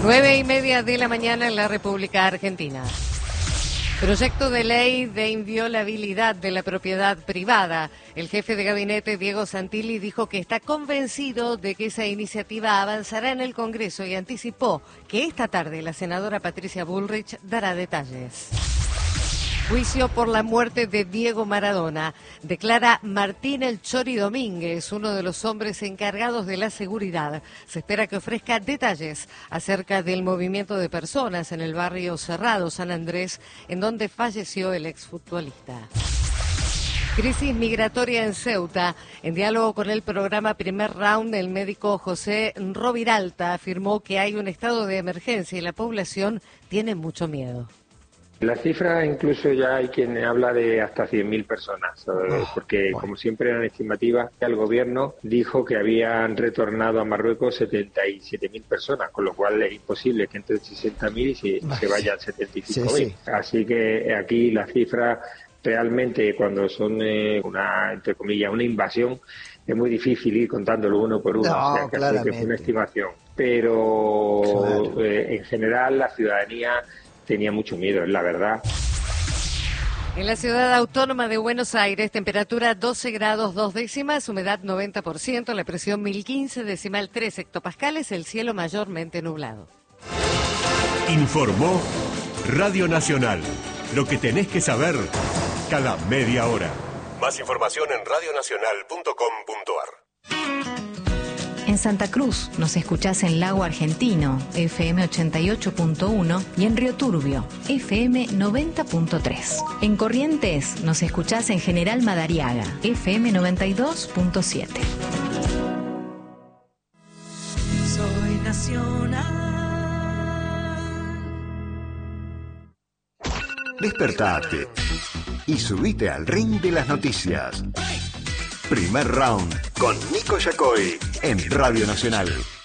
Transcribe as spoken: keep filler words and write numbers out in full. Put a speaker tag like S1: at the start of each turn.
S1: Nueve y media de la mañana en la República Argentina. Proyecto de ley de inviolabilidad de la propiedad privada. El jefe de gabinete, Diego Santilli, dijo que está convencido de que esa iniciativa avanzará en el Congreso y anticipó que esta tarde la senadora Patricia Bullrich dará detalles. Juicio por la muerte de Diego Maradona. Declara Martín El Chori Domínguez, uno de los hombres encargados de la seguridad. Se espera que ofrezca detalles acerca del movimiento de personas en el barrio Cerrado, San Andrés, en donde falleció el exfutbolista. Crisis migratoria en Ceuta. En diálogo con el programa Primer Round, el médico José Roviralta afirmó que hay un estado de emergencia y la población tiene mucho miedo.
S2: La cifra incluso ya hay quien habla de hasta cien mil personas, eh, porque como siempre eran estimativas, el gobierno dijo que habían retornado a Marruecos setenta y siete mil personas, con lo cual es imposible que entre sesenta mil y se, se vayan setenta y cinco mil. Sí, sí. Así que aquí la cifra realmente cuando son eh, una, entre comillas, una invasión, es muy difícil ir contándolo uno por uno,
S3: no,
S2: o sea, que, así que es una estimación. Pero claro. eh, en general la ciudadanía tenía mucho miedo, es la verdad.
S1: En la ciudad autónoma de Buenos Aires, temperatura doce grados dos décimas, humedad noventa por ciento, la presión mil quince, decimal tres hectopascales, el cielo mayormente nublado.
S4: Informó Radio Nacional. Lo que tenés que saber cada media hora. Más información en radio nacional punto com punto ar.
S5: En Santa Cruz nos escuchás en Lago Argentino, F M ochenta y ocho punto uno, y en Río Turbio, F M noventa punto tres. En Corrientes nos escuchás en General Madariaga, F M noventa y dos punto siete.
S6: Soy nacional.
S7: Despertate y subite al ring de las noticias. Primer Round con Nico Yacoy en Radio Nacional.